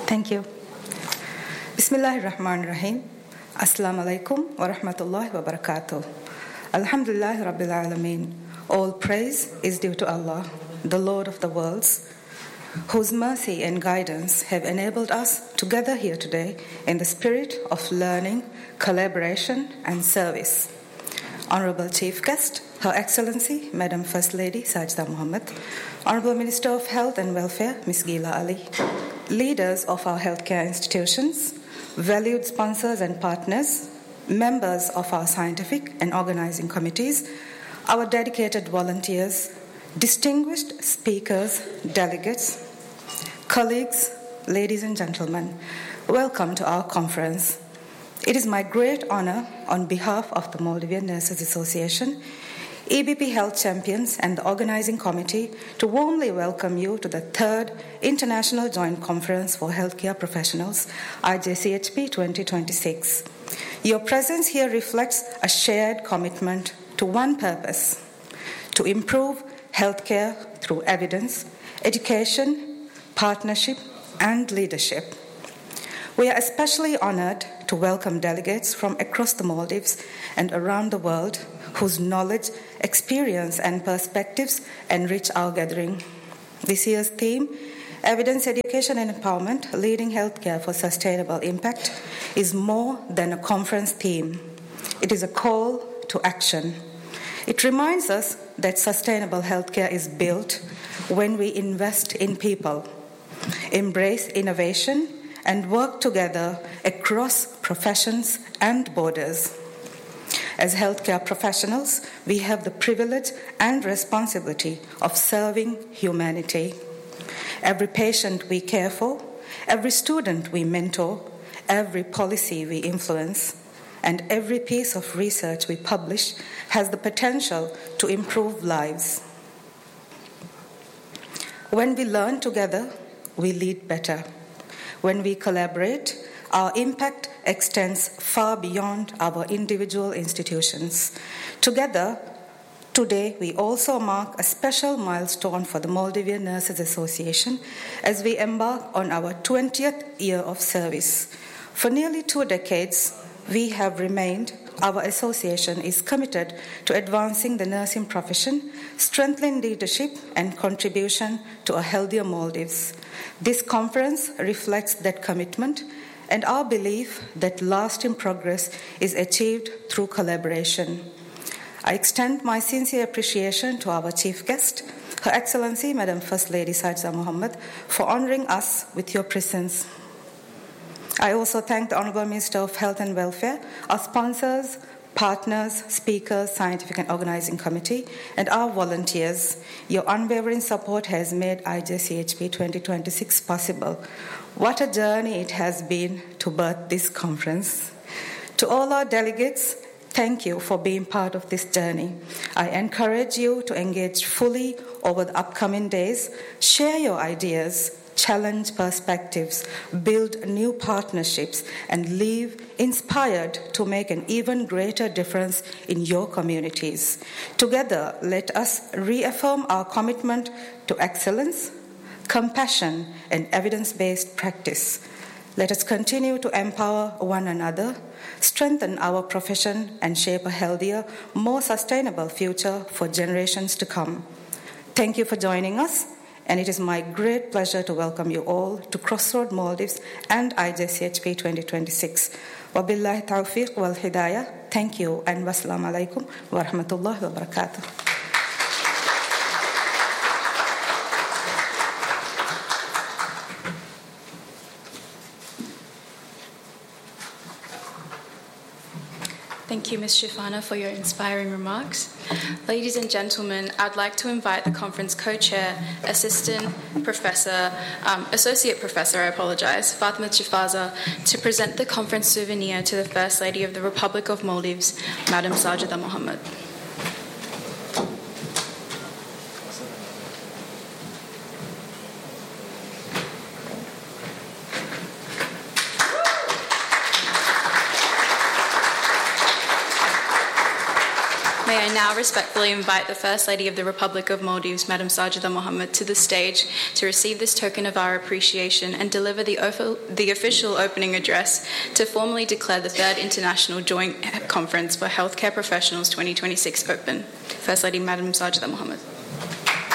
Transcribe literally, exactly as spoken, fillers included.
Thank you. Bismillahirrahmanirrahim. Assalamu alaikum wa rahmatullahi wa barakatuh. Alhamdulillah Rabbil Alameen. All praise is due to Allah, the Lord of the worlds, whose mercy and guidance have enabled us to gather here today in the spirit of learning, collaboration, and service. Honorable Chief Guest, Her Excellency, Madam First Lady Sajida Mohammed, Honorable Minister of Health and Welfare, Miz Geela Ali, leaders of our healthcare institutions, valued sponsors and partners, members of our scientific and organizing committees, our dedicated volunteers, distinguished speakers, delegates, colleagues, ladies and gentlemen, welcome to our conference. It is my great honor on behalf of the Maldivian Nurses Association, E B P Health Champions and the organizing committee to warmly welcome you to the third International Joint Conference for Healthcare Professionals, I J C H P twenty twenty-six. Your presence here reflects a shared commitment to one purpose: to improve healthcare through evidence, education, partnership, and leadership. We are especially honored to welcome delegates from across the Maldives and around the world whose knowledge, experience, and perspectives enrich our gathering. This year's theme, Evidence, Education and Empowerment, Leading Healthcare for Sustainable Impact, is more than a conference theme. It is a call to action. It reminds us that sustainable healthcare is built when we invest in people, embrace innovation, and work together across professions and borders. As healthcare professionals, we have the privilege and responsibility of serving humanity. Every patient we care for, every student we mentor, every policy we influence, and every piece of research we publish has the potential to improve lives. When we learn together, we lead better. When we collaborate, our impact extends far beyond our individual institutions. Together, today we also mark a special milestone for the Maldivian Nurses Association as we embark on our twentieth year of service. For nearly two decades, we have remained, our association is committed to advancing the nursing profession, strengthening leadership, and contribution to a healthier Maldives. This conference reflects that commitment and our belief that lasting progress is achieved through collaboration. I extend my sincere appreciation to our chief guest, Her Excellency, Madam First Lady Sajida Mohammed, for honoring us with your presence. I also thank the Honorable Minister of Health and Welfare, our sponsors, partners, speakers, scientific and organizing committee, and our volunteers. Your unwavering support has made I J C H P twenty twenty-six possible. What a journey it has been to birth this conference. To all our delegates, thank you for being part of this journey. I encourage you to engage fully over the upcoming days, share your ideas, challenge perspectives, build new partnerships, and leave inspired to make an even greater difference in your communities. Together, let us reaffirm our commitment to excellence, compassion, and evidence-based practice. Let us continue to empower one another, strengthen our profession, and shape a healthier, more sustainable future for generations to come. Thank you for joining us, and it is my great pleasure to welcome you all to Crossroad Maldives and I J C H P twenty twenty-six. Wabillahi tawfiq wal hidayah. Thank you, and wassalamu alaikum wa rahmatullahi wa barakatuh. Thank you, Miz Shafana, for your inspiring remarks. Ladies and gentlemen, I'd like to invite the conference co-chair, assistant professor, um, associate professor, I apologize, Fatima Chifaza, to present the conference souvenir to the First Lady of the Republic of Maldives, Madam Sajida Mohammed. May May I now respectfully invite the First Lady of the Republic of Maldives, Madam Sajida Mohammed, to the stage to receive this token of our appreciation and deliver the, ofo- the official opening address to formally declare the Third International Joint Conference for Healthcare Professionals twenty twenty-six open. First Lady Madam Sajida Mohammed.